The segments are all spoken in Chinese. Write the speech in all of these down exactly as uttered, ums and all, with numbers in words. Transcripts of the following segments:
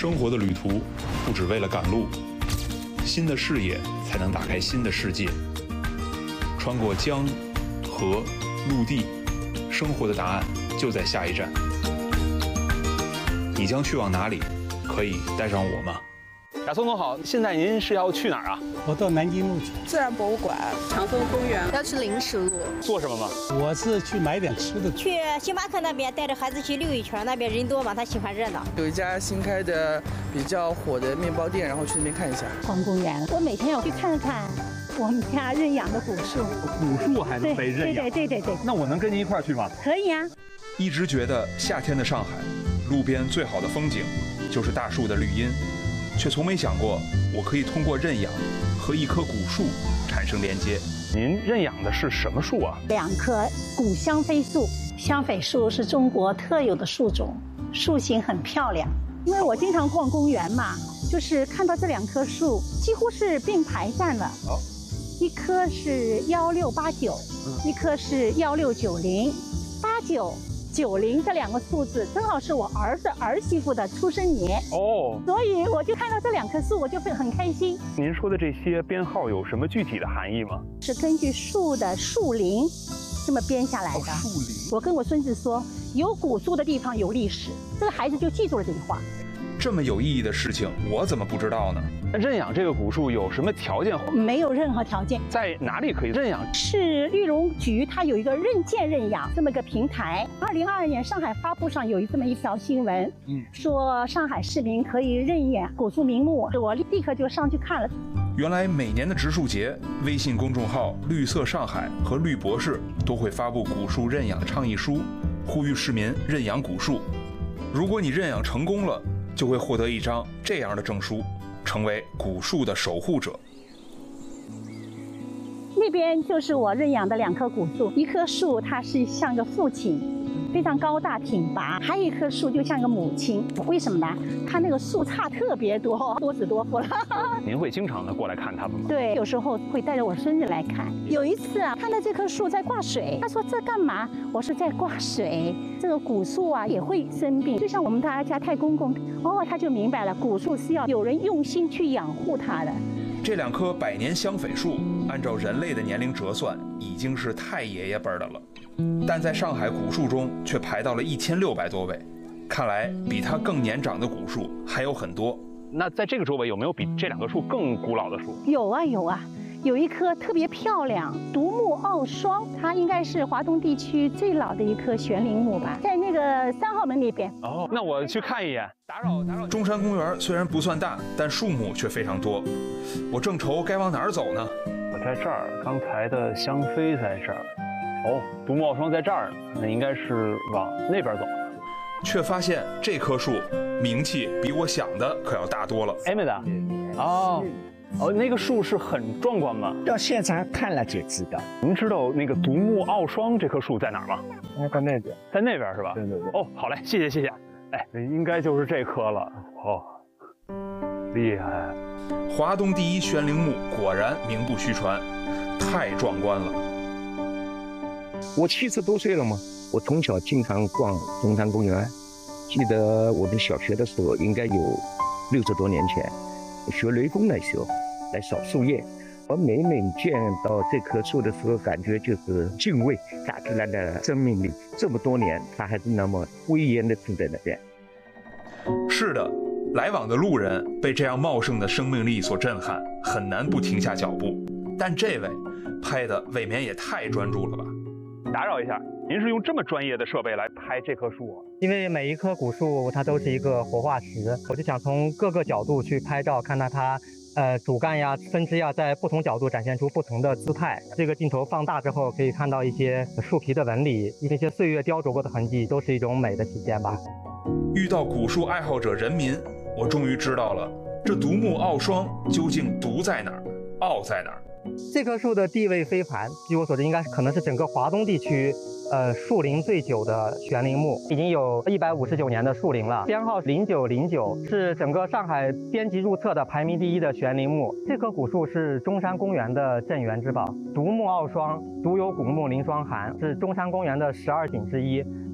生活的旅途不只为了赶路，新的视野才能打开新的世界。穿过江、河、陆地，生活的答案就在下一站。你将去往哪里？可以带上我吗？ 亚松总好，现在您是要去哪儿啊？ 我到南京路去。 自然博物馆、 长风公园，要去临时路。 做什么吗？ 我是去买点吃的。 去星巴克那边带着孩子去溜一圈，那边人多嘛，他喜欢热闹。 有一家新开的比较火的面包店，然后去那边看一下。 逛公园，我每天要去看看我们家认养的古树。 古树还能被认养？ 对对对对对。 那我能跟您一块儿去吗？ 可以啊。 一直觉得夏天的上海，路边最好的风景就是大树的绿荫，却从没想过我可以通过认养和一棵古树产生连接。 您认养的是什么树啊？ 两棵古香妃树。香妃树是中国特有的树种，树形很漂亮。因为我经常逛公园嘛，就是看到这两棵树几乎是并排站了。 哦， 一棵是幺六八九，一棵是幺六九零，八九。九零这两个数字正好是我儿子儿媳妇的出生年哦， 所以我就看到这两棵树，我就会很开心。 您说的这些编号有什么具体的含义吗？ 是根据树的树龄这么编下来的。 哦，树龄。 我跟我孙子说，有古树的地方有历史，这个孩子就记住了这句话。 这么有意义的事情，我怎么不知道呢？ 认养这个古树有什么条件？ 没有任何条件。 在哪里可以认养？ 是绿农局，它有一个认建认养这么个平台。二零二二年上海发布上有这么一条新闻，嗯，说上海市民可以认养古树名木，我立刻就上去看了。 原来每年的植树节，微信公众号“绿色上海”和绿博士都会发布古树认养的倡议书，呼吁市民认养古树。如果你认养成功了，就会获得一张这样的证书，成为古树的守护者。 那边就是我认养的两棵古树，一棵树它是像个父亲，非常高大挺拔，还有一棵树就像个母亲。为什么呢？它那个树杈特别多，多子多福了。 您会经常的过来看它们吗？ 对，有时候会带着我孙子来看。有一次啊，看到这棵树在挂水，他说这干嘛？我说在挂水。这个古树啊也会生病，就像我们大家太公公，哦，他就明白了，古树是要有人用心去养护它的。 这两棵百年香榧树，按照人类的年龄折算，已经是太爷爷辈的了，但在上海古树中却排到了一千六百多位。看来比它更年长的古树还有很多。 那在这个周围有没有比这两棵树更古老的树？ 有啊有啊，有一棵特别漂亮，独木傲霜，它应该是华东地区最老的一棵悬铃木吧，在那个三号门那边。 哦，那我去看一眼。打扰打扰。 中山公园虽然不算大，但树木却非常多。我正愁该往哪儿走呢？ 我在这儿，刚才的香妃在这儿。哦，独木傲霜在这儿，那应该是往那边走。 却发现这棵树名气比我想的可要大多了。 哎，妹子，哦。哦，那个树是很壮观吗？ 到现场看了就知道。 您知道那个独木傲霜这棵树在哪儿吗？ 在那边， 在那边是吧？ 对对对。 哦，好嘞，谢谢谢谢。哎，应该就是这棵了。哦，厉害！ 华东第一悬铃木果然名不虚传，太壮观了。 我七十多岁了嘛，我从小经常逛中山公园，记得我们小学的时候，应该有六十多年前。学雷锋的时候来扫树叶，我每每见到这棵树的时候，感觉就是敬畏大自然的生命力。这么多年，它还是那么威严的站在那边。 是的，来往的路人被这样茂盛的生命力所震撼，很难不停下脚步。但这位拍的未免也太专注了吧？ 打扰一下，您是用这么专业的设备来拍这棵树啊？ 因为每一棵古树它都是一个活化石，我就想从各个角度去拍照，看到它呃主干呀、分支呀，在不同角度展现出不同的姿态。这个镜头放大之后，可以看到一些树皮的纹理，一些岁月雕琢过的痕迹，都是一种美的体现吧。 遇到古树爱好者人民，我终于知道了这独木傲霜究竟独在哪儿，傲在哪儿。 这棵树的地位非凡，据我所知，应该可能是整个华东地区，呃，树龄最久的悬铃木，已经有一百五十九年的树龄了。编号零九零九，是整个上海编辑入册的排名第一的悬铃木。这棵古树是中山公园的镇园之宝，独木傲霜，独有古木临霜寒，是中山公园的十二景之一。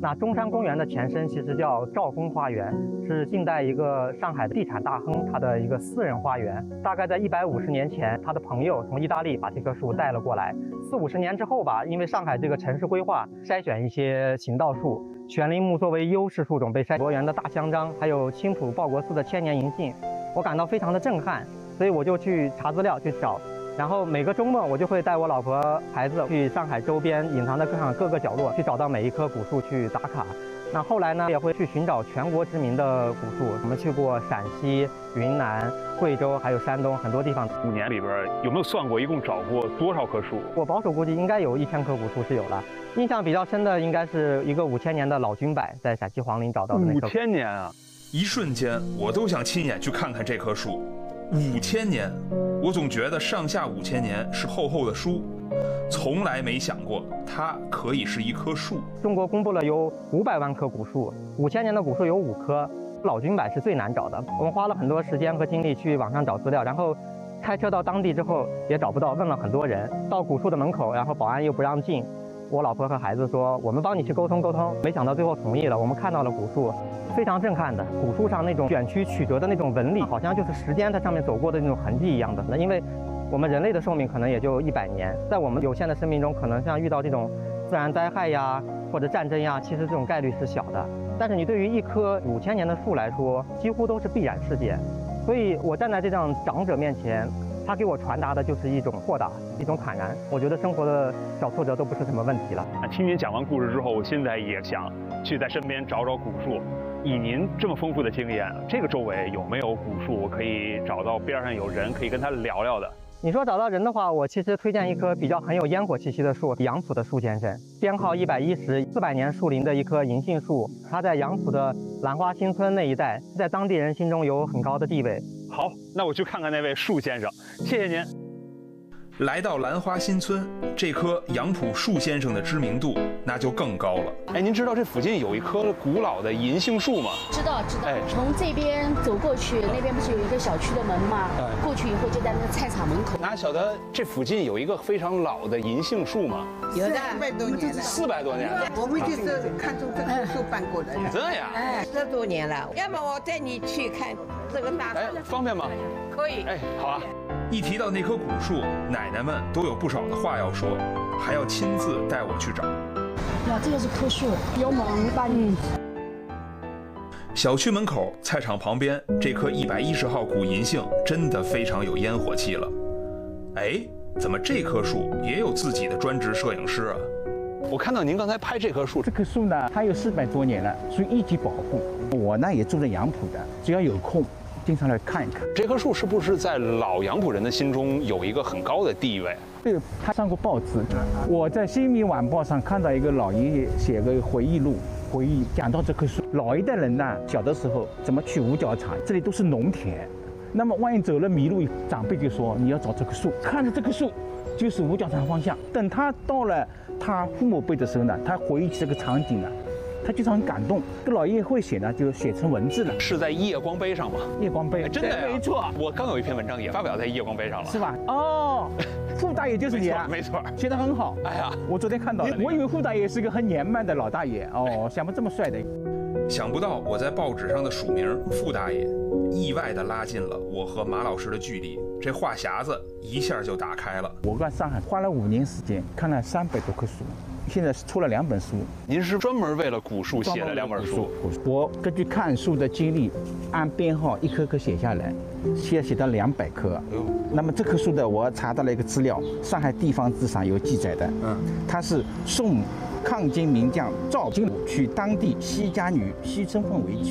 那中山公园的前身其实叫兆丰花园，是近代一个上海的地产大亨他的一个私人花园。大概在一百五十年前，他的朋友从意大利把这棵树带了过来。四五十年之后吧，因为上海这个城市规划筛选一些行道树，悬铃木作为优势树种被筛。博园的大香樟，还有青浦报国寺的千年银杏，我感到非常的震撼，所以我就去查资料去找。然后每个周末我就会带我老婆孩子去上海周边隐藏在各上各个角落去找到每一棵古树去打卡。那后来呢，也会去寻找全国知名的古树。我们去过陕西、云南、贵州，还有山东很多地方。 五年里边有没有算过一共找过多少棵树？ 我保守估计应该有一千棵古树是有了。印象比较深的应该是一个五千年的老君柏，在陕西黄陵找到的那棵。 五千年啊！ 一瞬间，我都想亲眼去看看这棵树。五千年，我总觉得上下五千年是厚厚的书，从来没想过它可以是一棵树。 中国公布了有五百万棵古树，五千年的古树有五棵，老君柏是最难找的。我们花了很多时间和精力去网上找资料，然后开车到当地之后也找不到，问了很多人。到古树的门口，然后保安又不让进，我老婆和孩子说我们帮你去沟通沟通，没想到最后同意了。我们看到了古树。非常震撼的，古树上那种卷曲曲折的那种纹理，好像就是时间在上面走过的那种痕迹一样的。那因为我们人类的寿命可能也就一百年，在我们有限的生命中，可能像遇到这种自然灾害呀或者战争呀，其实这种概率是小的。但是你对于一棵五千年的树来说，几乎都是必然事件。所以我站在这样长者面前，他给我传达的就是一种豁达，一种坦然。我觉得生活的小挫折都不是什么问题了。 听您讲完故事之后，我现在也想去在身边找找古树。以您这么丰富的经验，这个周围有没有古树可以找到边上有人可以跟他聊聊的？ 你说找到人的话，我其实推荐一棵比较很有烟火气息的树，杨浦的树先生，编号一百一十，四百年树龄的一棵银杏树，它在杨浦的兰花新村那一带，在当地人心中有很高的地位。 好，那我去看看那位树先生，谢谢您。 来到兰花新村，这棵杨浦树先生的知名度那就更高了。 哎，您知道这附近有一棵古老的银杏树吗？ 知道，知道。 哎， 从这边走过去，那边不是有一个小区的门吗？哎，过去以后就在那个菜场门口。 哪晓得这附近有一个非常老的银杏树吗？ 有的，四百多年了。 四百多年了。 我们就是看中这棵树搬过来的。 这样？ 哎，十多年了。要么我带你去看这个大。 哎，方便吗？ 可以。 哎，好啊。 一提到那棵古树，奶奶们都有不少的话要说，还要亲自带我去找。 哇，这个是棵树，有猛大力。 小区门口、菜场旁边，这棵一百一十号古银杏真的非常有烟火气了。哎，怎么这棵树也有自己的专职摄影师啊？ 我看到您刚才拍这棵树， 这棵树呢，它有四百多年了，属于一级保护。我呢也住在杨浦的，只要有空。经常来看一看这棵树，是不是在老杨浦人的心中有一个很高的地位？ 对，他上过报纸。我在《新民晚报》上看到一个老爷爷写个回忆录，回忆讲到这棵树。老一代人呢，小的时候怎么去五角场，这里都是农田。那么万一走了迷路，长辈就说你要找这棵树，看着这棵树就是五角场方向。等他到了他父母辈的时候呢，他回忆起这个场景呢。他就是很感动，这老爷爷会写呢，就写成文字了。 是在夜光杯上吗？ 夜光杯， 真的呀， 没错。 我刚有一篇文章也发表在夜光杯上了， 是吧？哦，傅大爷就是你啊， 没错， 写得很好。 哎呀， 我昨天看到了，我以为傅大爷是个很年迈的老大爷，哦，想不这么帅的。 想不到我在报纸上的署名傅大爷，意外地拉近了我和马老师的距离，这话匣子一下就打开了。 我在上海花了五年时间，看了三百多棵树。现在是出了两本书。 您是专门为了古树写了两本书？ 我根据看树的经历，按编号一棵棵写下来，现在写到两百棵。那么这棵树的，我查到了一个资料，上海地方志上有记载的。嗯，它是宋抗金名将赵金取当地西家女西春凤为妻。